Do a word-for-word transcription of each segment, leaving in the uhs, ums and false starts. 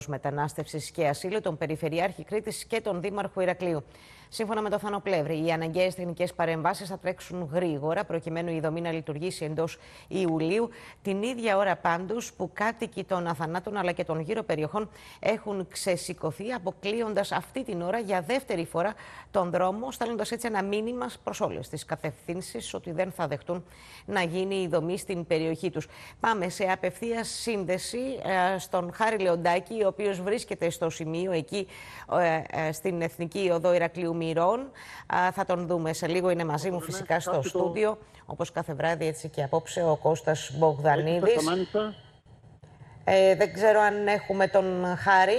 Μετανάστευσης και Ασύλου, τον Περιφερειάρχη Κρήτης και τον Δήμαρχο Ηρακλείου. Σύμφωνα με το Θάνο Πλεύρη, οι αναγκαίες τεχνικές παρεμβάσεις θα τρέξουν γρήγορα, προκειμένου η δομή να λειτουργήσει εντός Ιουλίου, την ίδια ώρα πάντως που κάτοικοι των Αθανάτων αλλά και των γύρω περιοχών έχουν ξεσηκωθεί, αποκλείοντας αυτή την ώρα για δεύτερη φορά τον δρόμο, στέλνοντας έτσι ένα μήνυμα προς όλες τις κατευθύνσεις ότι δεν θα δεχτούν να γίνει η δομή στην περιοχή τους. Πάμε σε απευθείας σύνδεση ε, στον Χάρη Λεοντάκη, ο οποίος βρίσκεται στο σημείο εκεί ε, ε, στην Εθνική Οδό Ηρακλείου Μυρών. Θα τον δούμε σε λίγο, είναι μαζί μου φυσικά στο στούντιο, όπως κάθε βράδυ έτσι και απόψε, ο Κώστας Μπογδανίδης. Ε, δεν ξέρω αν έχουμε τον Χάρη.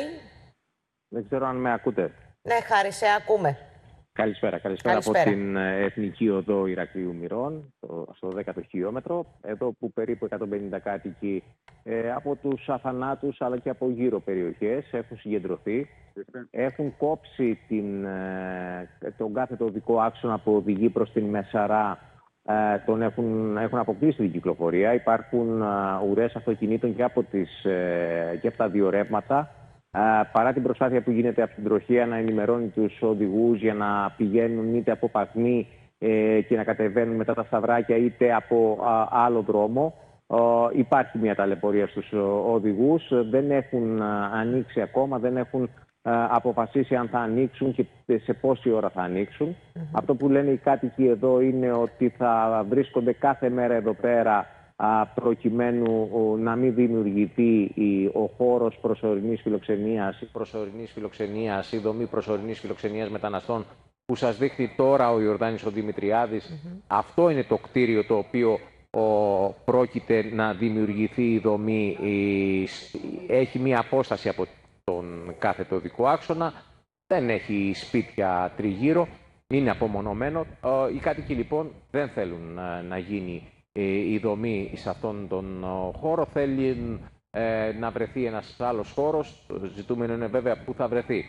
Δεν ξέρω αν με ακούτε. Ναι, Χάρη, σε ακούμε. Καλησπέρα. Καλησπέρα, Καλησπέρα. από την Εθνική Οδό Ηρακλείου Μυρών, στο δέκατο χιλιόμετρο, εδώ που περίπου εκατόν πενήντα κάτοικοι ε, από τους Αθανάτους αλλά και από γύρω περιοχές έχουν συγκεντρωθεί. Έχουν κόψει την, ε, τον κάθετο οδικό άξονα που οδηγεί προς την Μεσαρά, ε, τον έχουν, έχουν αποκλείσει την κυκλοφορία. Υπάρχουν ε, ουρές αυτοκινήτων και από, τις, ε, και από τα δύο ρεύματα. Uh, παρά την προσπάθεια που γίνεται από την τροχέα να ενημερώνει τους οδηγούς για να πηγαίνουν είτε από Παγμή ε, και να κατεβαίνουν μετά τα Σταυράκια είτε από uh, άλλο δρόμο, uh, υπάρχει μια ταλαιπωρία στους uh, οδηγούς. Δεν έχουν uh, ανοίξει ακόμα, δεν έχουν uh, αποφασίσει αν θα ανοίξουν και σε πόση ώρα θα ανοίξουν. Mm-hmm. Αυτό που λένε οι κάτοικοι εδώ είναι ότι θα βρίσκονται κάθε μέρα εδώ πέρα προκειμένου να μην δημιουργηθεί ο χώρος προσωρινής φιλοξενίας ή προσωρινής φιλοξενίας ή δομή προσωρινής φιλοξενίας μεταναστών που σας δείχνει τώρα ο Ιορδάνης ο Δημητριάδης. Mm-hmm. Αυτό είναι το κτίριο το οποίο ο, πρόκειται να δημιουργηθεί η δομή. Η, έχει μία απόσταση από τον κάθετο οδικό άξονα, δεν έχει σπίτια τριγύρω, είναι απομονωμένο. Οι κάτοικοι λοιπόν δεν θέλουν να, να γίνει η δομή σε αυτόν τον χώρο. Θέλει ε, να βρεθεί ένας άλλος χώρος. Το ζητούμενο είναι βέβαια πού θα βρεθεί.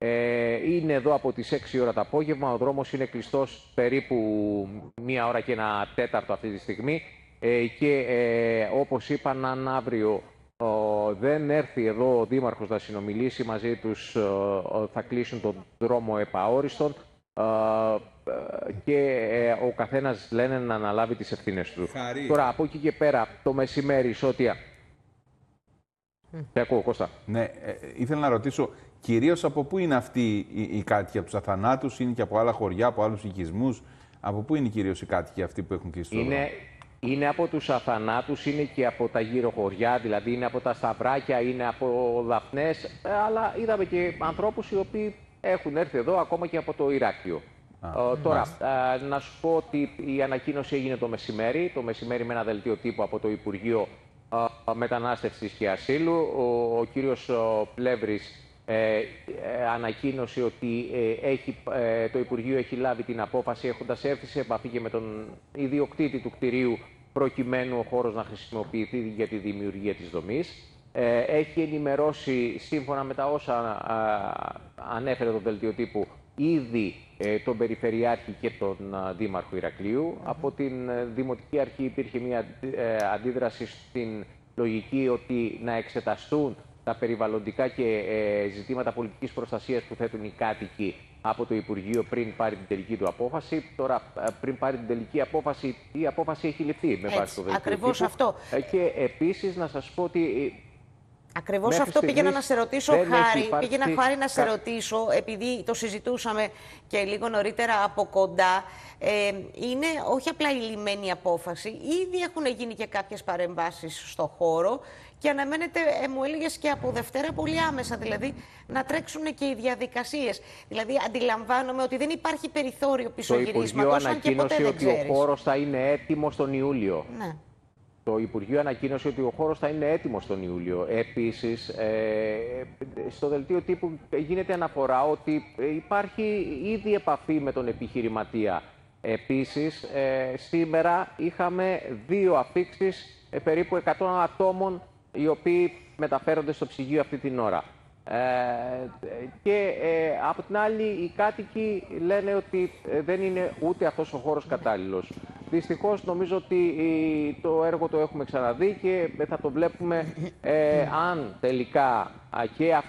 Ε, είναι εδώ από τις έξι ώρα το απόγευμα. Ο δρόμος είναι κλειστός περίπου μία ώρα και ένα τέταρτο αυτή τη στιγμή. Ε, και ε, όπως είπαν, αν αύριο ε, δεν έρθει εδώ ο Δήμαρχος να συνομιλήσει μαζί τους, ε, θα κλείσουν τον δρόμο επαόριστον. Uh, και uh, ο καθένας λένε να αναλάβει τις ευθύνες του. Χαρή. Τώρα από εκεί και πέρα το μεσημέρι Σώτια. Mm. Τι ακούω, Κώστα. Ναι, ε, ήθελα να ρωτήσω κυρίως από πού είναι αυτοί οι, οι κάτοικοι, από τους Αθανάτους, είναι και από άλλα χωριά, από άλλους οικισμούς. Από πού είναι κυρίως οι κάτοικοι αυτοί που έχουν κλείσει το δρόμο? Είναι, είναι από τους Αθανάτους, είναι και από τα γύρω χωριά, δηλαδή είναι από τα Σταυράκια, είναι από Δαφνές, αλλά είδαμε και ανθρώπους οι οποίοι έχουν έρθει εδώ ακόμα και από το Ηράκλειο. Α, uh, τώρα, uh, να σου πω ότι η ανακοίνωση έγινε το μεσημέρι, το μεσημέρι με ένα δελτίο τύπου από το Υπουργείο uh, Μετανάστευσης και Ασύλου. Ο, ο κύριος uh, Πλεύρης ε, ε, ανακοίνωσε ότι ε, έχει, ε, το Υπουργείο έχει λάβει την απόφαση, έχοντας έρθει σε επαφή και με τον ιδιοκτήτη του κτηρίου, προκειμένου ο χώρος να χρησιμοποιηθεί για τη δημιουργία της δομής. Ε, έχει ενημερώσει, σύμφωνα με τα όσα α, ανέφερε το δελτίο τύπου, ήδη ε, τον Περιφερειάρχη και τον α, Δήμαρχο Ηρακλείου. Mm-hmm. Από την ε, Δημοτική Αρχή υπήρχε μια ε, αντίδραση στην λογική ότι να εξεταστούν τα περιβαλλοντικά και ε, ζητήματα πολιτικής προστασίας που θέτουν οι κάτοικοι από το Υπουργείο πριν πάρει την τελική του απόφαση. Τώρα, πριν πάρει την τελική απόφαση, η απόφαση έχει ληφθεί με βάση το δελτίο. Ακριβώς αυτό. Και επίσης να σας πω ότι... Ακριβώς αυτό πήγαινα να σε ρωτήσω, Χάρη. Υπάρξει... Πήγαινα, Χάρη, να σε ρωτήσω, επειδή το συζητούσαμε και λίγο νωρίτερα από κοντά. Ε, είναι όχι απλά η λυμμένη απόφαση, ήδη έχουν γίνει και κάποιες παρεμβάσεις στο χώρο και αναμένεται, ε, μου έλεγες, και από Δευτέρα πολύ άμεσα, δηλαδή να τρέξουν και οι διαδικασίες. Δηλαδή, αντιλαμβάνομαι ότι δεν υπάρχει περιθώριο πισωγυρίσματος, αν και ποτέ δεν ξέρεις. ότι ο χώρος θα είναι έτοιμος τον Ιούλιο. Ναι. Το Υπουργείο ανακοίνωσε ότι ο χώρος θα είναι έτοιμος τον Ιούλιο. Επίσης, ε, στο δελτίο τύπου γίνεται αναφορά ότι υπάρχει ήδη επαφή με τον επιχειρηματία. Επίσης, ε, σήμερα είχαμε δύο αφίξεις ε, περίπου εκατό ατόμων οι οποίοι μεταφέρονται στο ψυγείο αυτή την ώρα. Ε, και ε, από την άλλη οι κάτοικοι λένε ότι δεν είναι ούτε αυτός ο χώρος κατάλληλος. Δυστυχώς νομίζω ότι το έργο το έχουμε ξαναδεί και θα το βλέπουμε ε, αν τελικά και